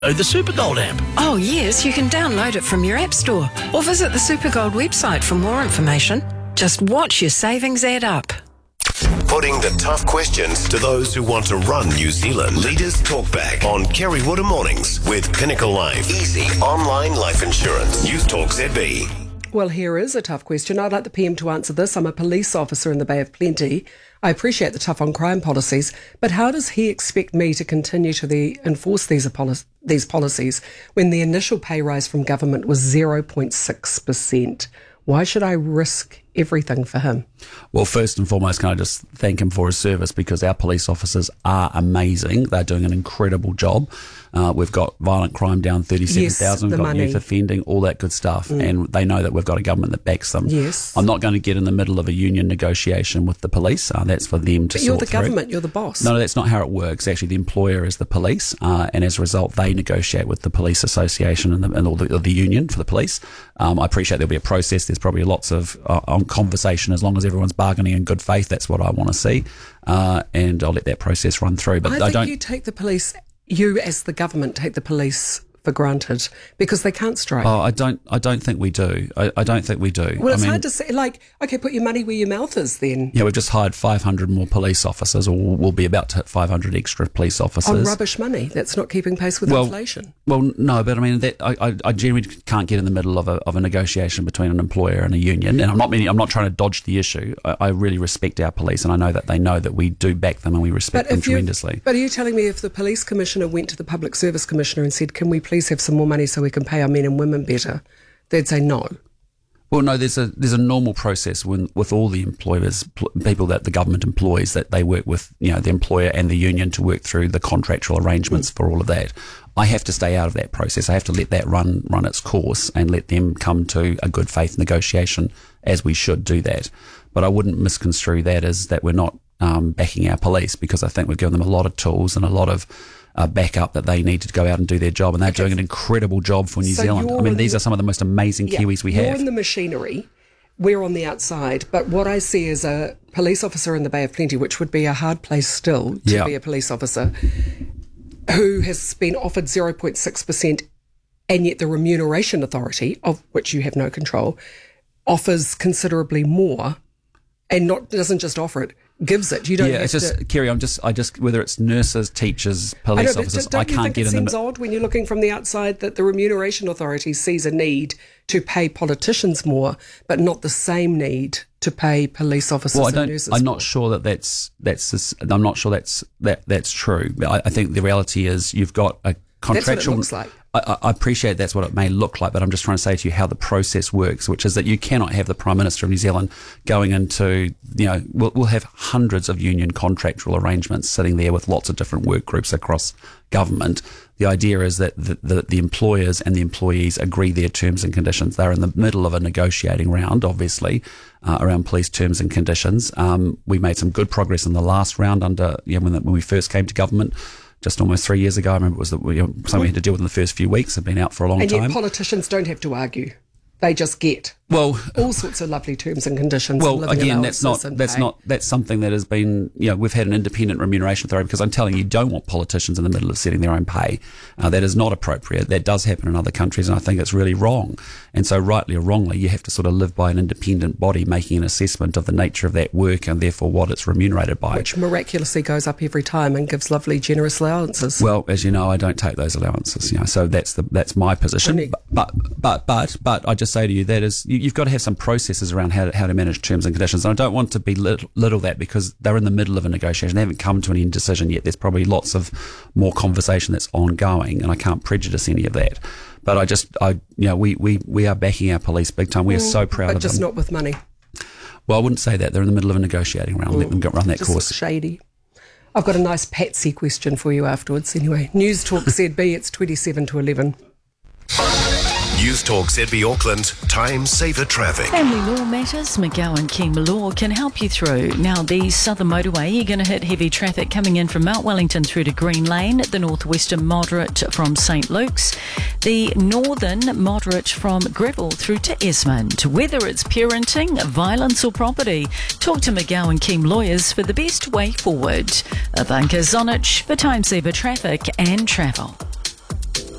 The Supergold app. Oh yes, you can download it from your app store or visit the Supergold website for more information. Just watch your savings add up. Putting the tough questions to those who want to run New Zealand. Leaders Talk Back on Kerry Wood Mornings with Pinnacle Life. Easy online life insurance. News Talk ZB. Well, here is a tough question. I'd like the PM to answer this. I'm a police officer in the Bay of Plenty. I appreciate the tough on crime policies, but how does he expect me to continue to enforce these policies when the initial pay rise from government was 0.6%? Why should I risk everything for him? Well, first and foremost, can I just thank him for his service, because our police officers are amazing. They're doing an incredible job. We've got violent crime down 37,000, we've got youth offending, all that good stuff. And they know that we've got a government that backs them. Yes. I'm not going to get in the middle of a union negotiation with the police. That's for them to sort through. But you're the government, you're the boss. No, that's not how it works. Actually, the employer is the police, and as a result, they negotiate with the police association and all the union for the police. I appreciate there'll be a process. There's probably lots of conversation. As long as everyone's bargaining in good faith, that's what I want to see, and I'll let that process run through. But I don't. You take the police. You, as the government, take the police for granted because they can't strike. Oh, I don't think we do. I don't think we do. Well, it's hard to say. Like, okay, put your money where your mouth is then. Yeah, we've just hired 500 more police officers, or we'll be about to hit 500 extra police officers. On rubbish money. That's not keeping pace with inflation. Well, no, but I mean, that I generally can't get in the middle of a negotiation between an employer and a union. And I'm not trying to dodge the issue. I really respect our police, and I know that they know that we do back them and we respect them tremendously. But are you telling me if the police commissioner went to the public service commissioner and said, can we please have some more money so we can pay our men and women better, they'd say no? Well, no, there's a normal process with all the employers, people that the government employs, that they work with, the employer and the union to work through the contractual arrangements for all of that. I have to stay out of that process. I have to let that run its course and let them come to a good faith negotiation, as we should do that. But I wouldn't misconstrue that as that we're not backing our police, because I think we've given them a lot of tools and a lot of backup that they need to go out and do their job, and they're doing an incredible job for New Zealand. I mean, these are some of the most amazing Kiwis we have. You're in the machinery, we're on the outside, but what I see is a police officer in the Bay of Plenty, which would be a hard place still to be a police officer, who has been offered 0.6%, and yet the remuneration authority, of which you have no control, offers considerably more, and doesn't just offer it, gives it. You don't. Yeah, it's just Kerry. I just whether it's nurses, teachers, police officers, I can't get in. It seems odd when you're looking from the outside that the remuneration authority sees a need to pay politicians more, but not the same need to pay police officers and nurses more. I'm not sure that's I'm not sure that's true. I think the reality is you've got a contractual. That's what it looks like. I appreciate that's what it may look like, but I'm just trying to say to you how the process works, which is that you cannot have the Prime Minister of New Zealand going into, we'll have hundreds of union contractual arrangements sitting there with lots of different work groups across government. The idea is that the employers and the employees agree their terms and conditions. They're in the middle of a negotiating round, obviously, around police terms and conditions. We made some good progress in the last round when we first came to government. Just almost 3 years ago, I remember it was something we had to deal with in the first few weeks. Have been out for a long time. And yet politicians don't have to argue; they just get all sorts of lovely terms and conditions. Well, again, that's something that has been. We've had an independent remuneration authority, because I'm telling you, don't want politicians in the middle of setting their own pay. That is not appropriate. That does happen in other countries, and I think it's really wrong. And so, rightly or wrongly, you have to sort of live by an independent body making an assessment of the nature of that work and therefore what it's remunerated by. Which miraculously goes up every time and gives lovely, generous allowances. Well, as you know, I don't take those allowances. So that's my position. But I just say to you, that is you've got to have some processes around how to manage terms and conditions. And I don't want to belittle that, because they're in the middle of a negotiation. They haven't come to any decision yet. There's probably lots of more conversation that's ongoing, and I can't prejudice any of that. But we are backing our police big time. We are so proud of them. But just not with money. Well, I wouldn't say that. They're in the middle of a negotiating round. Let them run that course. Just shady. I've got a nice Patsy question for you afterwards. Anyway, News Talk ZB, it's 27 to 11. News Talk ZB Auckland, Time Saver Traffic. Family Law Matters, McGowan Keem Law can help you through. Now, the Southern Motorway, you're going to hit heavy traffic coming in from Mount Wellington through to Green Lane, the Northwestern moderate from St Luke's, the Northern moderate from Greville through to Esmond. Whether it's parenting, violence or property, talk to McGowan Keem Lawyers for the best way forward. Ivanka Zonich for Time Saver Traffic and Travel.